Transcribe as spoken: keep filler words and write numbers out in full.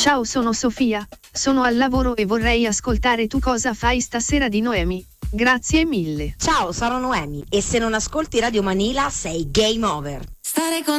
Ciao, sono Sofia, sono al lavoro e vorrei ascoltare Tu cosa fai stasera di Noemi. Grazie mille. Ciao, sono Noemi e se non ascolti Radio Manila sei game over. Stare con